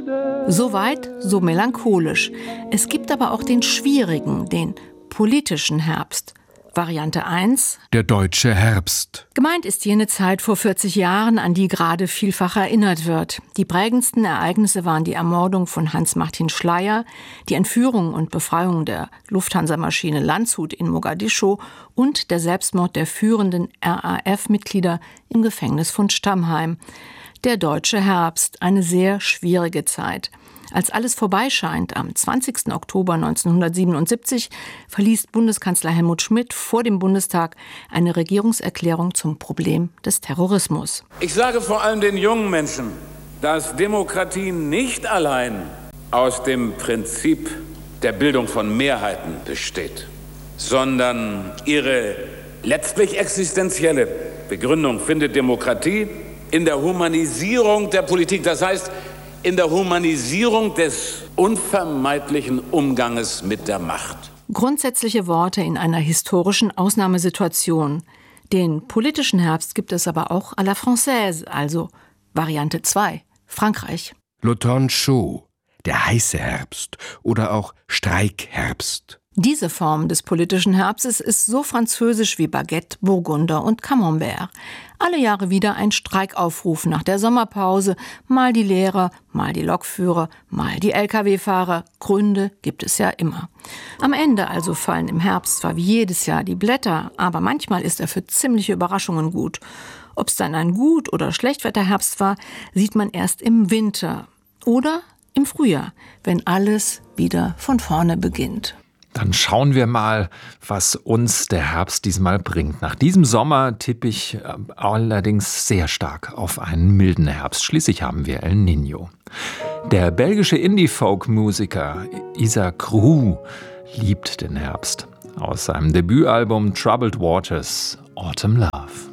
So weit, so melancholisch. Es gibt aber auch den schwierigen, den politischen Herbst. Variante 1. Der deutsche Herbst. Gemeint ist jene Zeit vor 40 Jahren, an die gerade vielfach erinnert wird. Die prägendsten Ereignisse waren die Ermordung von Hans-Martin Schleyer, die Entführung und Befreiung der Lufthansa-Maschine Landshut in Mogadischu und der Selbstmord der führenden RAF-Mitglieder im Gefängnis von Stammheim. Der deutsche Herbst, eine sehr schwierige Zeit. Als alles vorbei scheint, am 20. Oktober 1977 verließ Bundeskanzler Helmut Schmidt vor dem Bundestag eine Regierungserklärung zum Problem des Terrorismus. Ich sage vor allem den jungen Menschen, dass Demokratie nicht allein aus dem Prinzip der Bildung von Mehrheiten besteht, sondern ihre letztlich existenzielle Begründung findet Demokratie in der Humanisierung der Politik, das heißt, in der Humanisierung des unvermeidlichen Umganges mit der Macht. Grundsätzliche Worte in einer historischen Ausnahmesituation. Den politischen Herbst gibt es aber auch à la Française, also Variante 2, Frankreich. L'automne chaud, der heiße Herbst oder auch Streikherbst. Diese Form des politischen Herbstes ist so französisch wie Baguette, Burgunder und Camembert. Alle Jahre wieder ein Streikaufruf nach der Sommerpause. Mal die Lehrer, mal die Lokführer, mal die Lkw-Fahrer. Gründe gibt es ja immer. Am Ende also fallen im Herbst zwar wie jedes Jahr die Blätter, aber manchmal ist er für ziemliche Überraschungen gut. Ob es dann ein Gut- oder Schlechtwetterherbst war, sieht man erst im Winter oder im Frühjahr, wenn alles wieder von vorne beginnt. Dann schauen wir mal, was uns der Herbst diesmal bringt. Nach diesem Sommer tippe ich allerdings sehr stark auf einen milden Herbst. Schließlich haben wir El Niño. Der belgische Indie-Folk-Musiker Isaac Roux liebt den Herbst. Aus seinem Debütalbum Troubled Waters, Autumn Love.